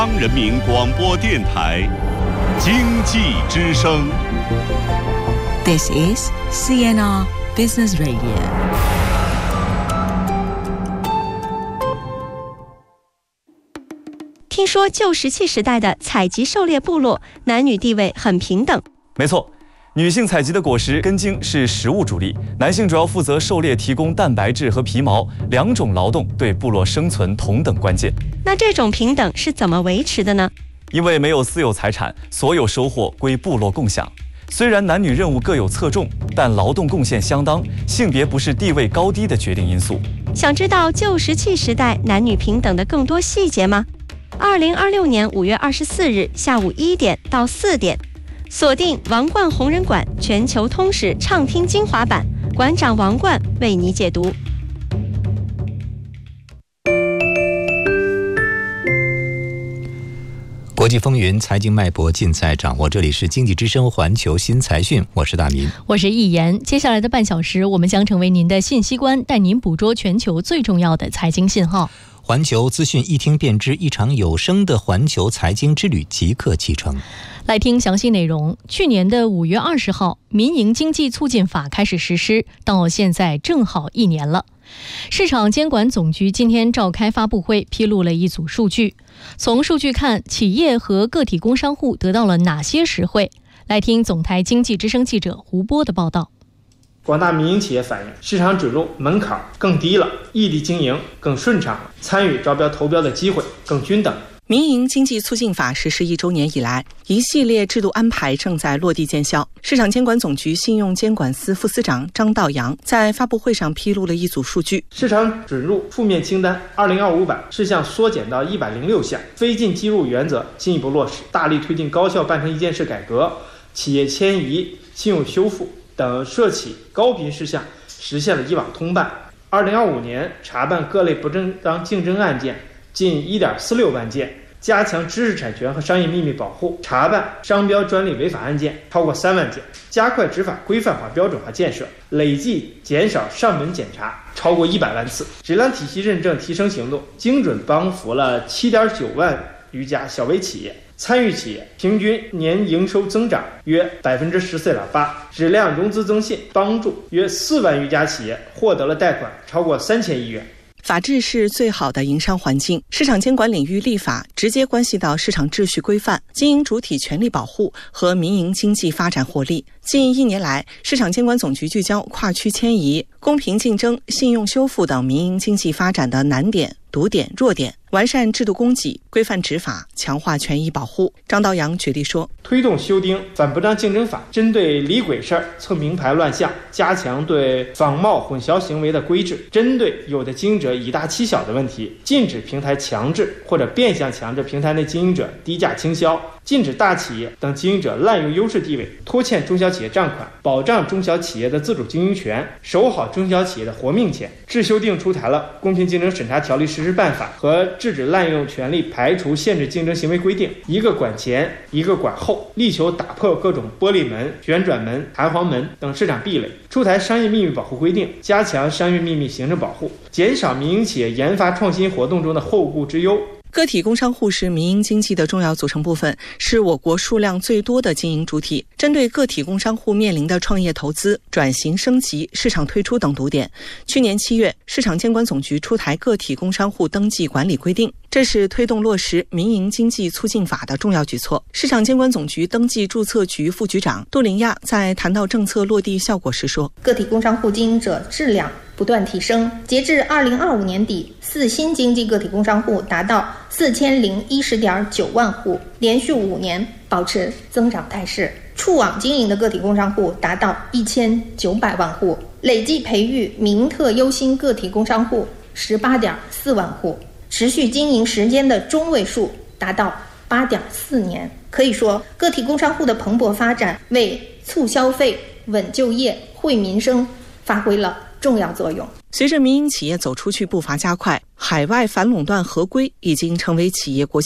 人民广播电台经济之声。 This is CNR Business Radio。 听说旧石器时代的采集狩猎部落男女地位很平等。 没错，女性采集的果实根茎是食物主力，男性主要负责狩猎，提供蛋白质和皮毛，两种劳动对部落生存同等关键。 那这种平等是怎么维持的呢？ 因为没有私有财产，所有收获归部落共享。虽然男女任务各有侧重，但劳动贡献相当，性别不是地位高低的决定因素。 想知道旧石器时代男女平等的更多细节吗？2026年5月24日下午1点到4点，锁定王冠红人馆全球通史畅听精华版，馆长王冠为你解读。 国际风云，财经脉搏尽在掌握。这里是经济之声环球新财讯，我是大民， 我是易言。接下来的半小时，我们将成为您的信息官，带您捕捉全球最重要的财经信号。 环球资讯一听便知，一场有声的环球财经之旅即刻启程。 来听详细内容。去年的5月20号，民营经济促进法开始实施，到现在正好1年了。市场监管总局今天召开发布会，披露了一组数据。从数据看，企业和个体工商户得到了哪些实惠？来听总台经济之声记者胡波的报道。 广大民营企业反映，市场准入门槛更低了，异地经营更顺畅了，参与招标投标的机会更均等。 民营经济促进法实施1周年以来，一系列制度安排正在落地见效。市场监管总局信用监管司副司长张道阳在发布会上披露了一组数据： 市场准入负面清单2025版事项缩减到106项，非进即入原则进一步落实，大力推进高效办成一件事改革，企业迁移、信用修复等涉企高频事项实现了一网通办。2025年查办各类不正当竞争案件近1.46万件，加强知识产权和商业秘密保护，查办商标专利违法案件超过3万件，加快执法规范化标准化建设，累计减少上门检查超过100万次，质量体系认证提升行动精准帮扶了7.9万余家小微企业，参与企业平均年营收增长约14.8%，质量融资增信帮助约4万余家企业获得了贷款超过3000亿元。 法治是最好的营商环境，市场监管领域立法直接关系到市场秩序规范、经营主体权利保护和民营经济发展获利。近1年来，市场监管总局聚焦跨区迁移、公平竞争、信用修复等民营经济发展的难点、堵点、弱点，完善制度供给，规范执法，强化权益保护。张道阳举例说， 推动修订反不当竞争法，针对李鬼事儿、蹭名牌乱象，加强对仿冒混淆行为的规制，针对有的经营者以大欺小的问题，禁止平台强制或者变相强制平台内经营者低价倾销，禁止大企业等经营者滥用优势地位拖欠中小企业账款，保障中小企业的自主经营权，守好中小企业的活命钱。制修订出台了《公平竞争审查条例实施办法》和《制止滥用权力排除限制竞争行为规定》，一个管前，一个管后，力求打破各种玻璃门、旋转门、弹簧门等市场壁垒。出台商业秘密保护规定，加强商业秘密行政保护，减少民营企业研发创新活动中的后顾之忧。 个体工商户是民营经济的重要组成部分，是我国数量最多的经营主体。针对个体工商户面临的创业投资、转型升级、市场退出等堵点，去年7月，市场监管总局出台个体工商户登记管理规定，这是推动落实民营经济促进法的重要举措。市场监管总局登记注册局副局长杜林亚在谈到政策落地效果时说， 个体工商户经营者质量不断提升，截至2025年底，4新经济个体工商户达到4010.9万户，连续5年保持增长态势。触网经营的个体工商户达到1900万户，累计培育名特优新个体工商户18.4万户，持续经营时间的中位数达到8.4年。可以说，个体工商户的蓬勃发展为促消费、稳就业、惠民生发挥了重要作用。 随着民营企业走出去步伐加快，海外反垄断合规已经成为企业国